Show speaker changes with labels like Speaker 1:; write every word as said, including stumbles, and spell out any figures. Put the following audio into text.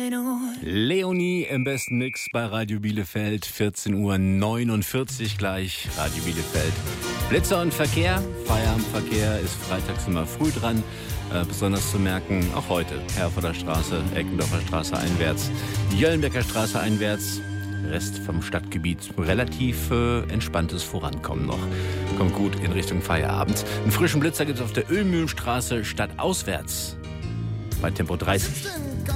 Speaker 1: Leonie im besten Mix bei Radio Bielefeld, vierzehn Uhr neunundvierzig gleich, Radio Bielefeld. Blitzer und Verkehr, Feierabendverkehr ist freitags immer früh dran. Äh, besonders zu merken, auch heute, Herforder Straße, Eckendorfer Straße einwärts, Jöllenbecker Straße einwärts, Rest vom Stadtgebiet relativ äh, entspanntes Vorankommen noch. Kommt gut in Richtung Feierabend. Einen frischen Blitzer gibt es auf der Ölmühlenstraße stadtauswärts bei Tempo dreißig.